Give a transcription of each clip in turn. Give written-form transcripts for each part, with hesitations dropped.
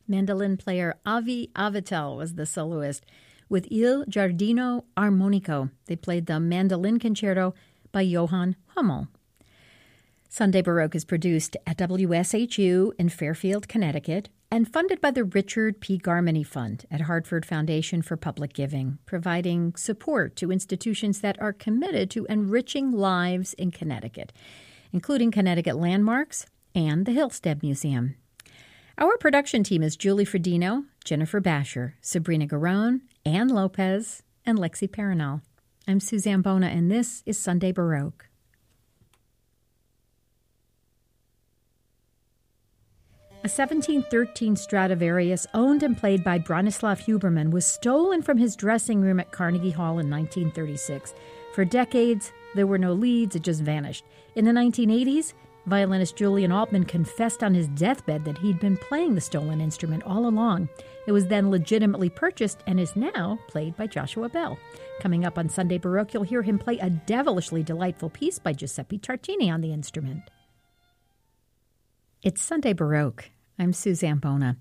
Mandolin player Avi Avitel was the soloist. With Il Giardino Armonico, they played the Mandolin Concerto by Johann Hummel. Sunday Baroque is produced at WSHU in Fairfield, Connecticut, and funded by the Richard P. Garmany Fund at Hartford Foundation for Public Giving, providing support to institutions that are committed to enriching lives in Connecticut, including Connecticut Landmarks and the Hillstead Museum. Our production team is Julie Fredino, Jennifer Basher, Sabrina Garone, Ann Lopez, and Lexi Paranal. I'm Suzanne Bona, and this is Sunday Baroque. A 1713 Stradivarius owned and played by Bronislaw Huberman was stolen from his dressing room at Carnegie Hall in 1936. For decades, there were no leads, it just vanished. In the 1980s, violinist Julian Altman confessed on his deathbed that he'd been playing the stolen instrument all along. It was then legitimately purchased and is now played by Joshua Bell. Coming up on Sunday Baroque, you'll hear him play a devilishly delightful piece by Giuseppe Tartini on the instrument. It's Sunday Baroque. I'm Suzanne Bona.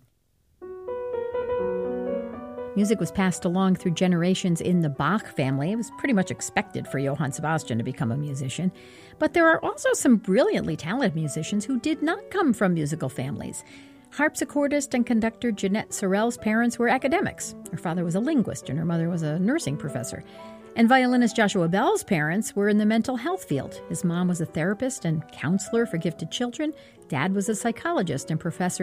Music was passed along through generations in the Bach family. It was pretty much expected for Johann Sebastian to become a musician. But there are also some brilliantly talented musicians who did not come from musical families. Harpsichordist and conductor Jeanette Sorel's parents were academics. Her father was a linguist and her mother was a nursing professor. And violinist Joshua Bell's parents were in the mental health field. His mom was a therapist and counselor for gifted children. Dad was a psychologist and professor